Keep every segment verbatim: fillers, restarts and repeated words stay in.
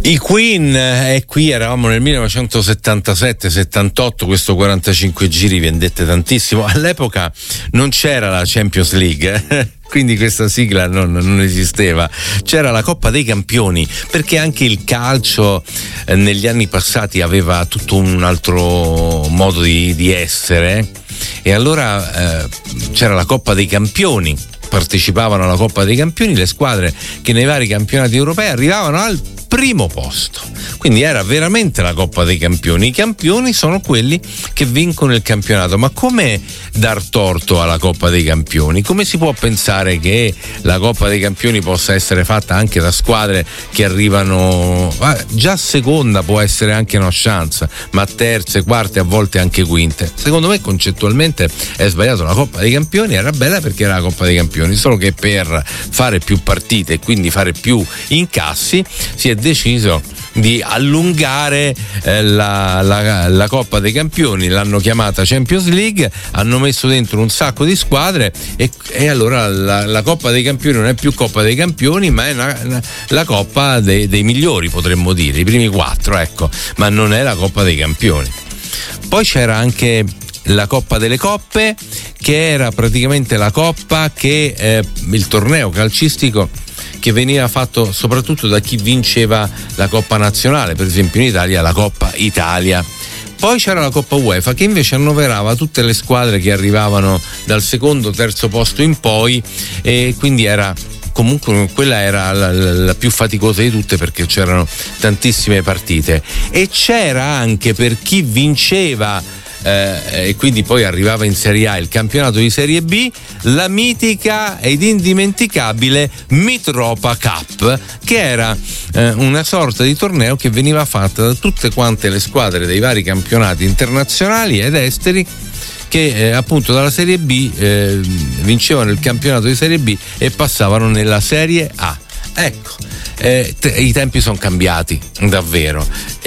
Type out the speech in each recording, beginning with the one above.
I Queen, e eh, qui eravamo nel millenovecentosettantasette settantotto, questo quarantacinque giri vendette tantissimo. All'epoca non c'era la Champions League, eh? Quindi questa sigla non, non esisteva. C'era la Coppa dei Campioni, perché anche il calcio eh, negli anni passati aveva tutto un altro modo di, di essere, e allora eh, c'era la Coppa dei Campioni. Partecipavano alla Coppa dei Campioni le squadre che nei vari campionati europei arrivavano al primo posto, quindi era veramente la Coppa dei Campioni. I campioni sono quelli che vincono il campionato. Ma come dar torto alla Coppa dei Campioni? Come si può pensare che la Coppa dei Campioni possa essere fatta anche da squadre che arrivano già seconda? Può essere anche una chance, ma terze, quarte, a volte anche quinte. Secondo me concettualmente è sbagliato. La Coppa dei Campioni era bella perché era la Coppa dei Campioni, solo che per fare più partite e quindi fare più incassi si è deciso di allungare eh, la, la, la Coppa dei Campioni. L'hanno chiamata Champions League, hanno messo dentro un sacco di squadre e, e allora la, la Coppa dei Campioni non è più Coppa dei Campioni, ma è una, una, la Coppa dei, dei migliori, potremmo dire, i primi quattro, ecco, ma non è la Coppa dei Campioni. Poi c'era anche la Coppa delle Coppe, che era praticamente la coppa che eh, il torneo calcistico che veniva fatto soprattutto da chi vinceva la Coppa Nazionale, per esempio in Italia la Coppa Italia. Poi c'era la Coppa UEFA, che invece annoverava tutte le squadre che arrivavano dal secondo, terzo posto in poi, e quindi era comunque quella era la, la, la più faticosa di tutte, perché c'erano tantissime partite. E c'era anche, per chi vinceva Eh, e quindi poi arrivava in Serie A, il campionato di Serie B, la mitica ed indimenticabile Mitropa Cup, che era eh, una sorta di torneo che veniva fatta da tutte quante le squadre dei vari campionati internazionali ed esteri, che eh, appunto dalla Serie B eh, vincevano il campionato di Serie B e passavano nella Serie A. Ecco, eh, te, i tempi sono cambiati davvero,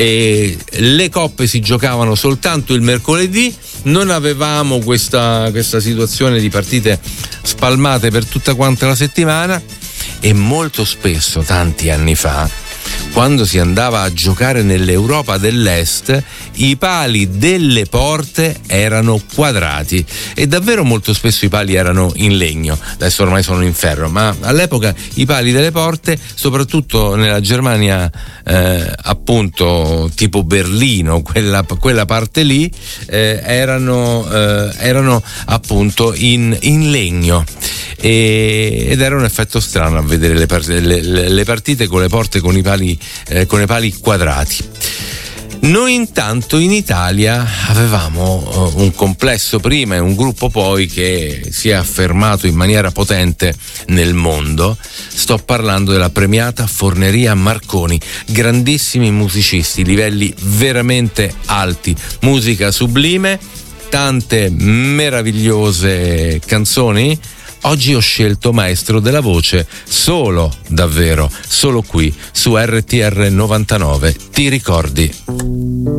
e le coppe si giocavano soltanto il mercoledì, non avevamo questa, questa situazione di partite spalmate per tutta quanta la settimana, e molto spesso, tanti anni fa, quando si andava a giocare nell'Europa dell'Est, i pali delle porte erano quadrati, e davvero molto spesso i pali erano in legno. Adesso ormai sono in ferro, ma all'epoca i pali delle porte, soprattutto nella Germania eh, appunto tipo Berlino, quella, quella parte lì, eh, erano, eh, erano appunto in, in legno. E, ed era un effetto strano a vedere le, le, le partite con le porte con i pali eh, con i pali quadrati. Noi intanto in Italia avevamo uh, un complesso prima e un gruppo poi che si è affermato in maniera potente nel mondo. Sto parlando della premiata Forneria Marconi, grandissimi musicisti, livelli veramente alti, musica sublime, tante meravigliose canzoni. Oggi ho scelto Maestro della Voce, solo, davvero, solo qui su R T R novantanove. Ti ricordi?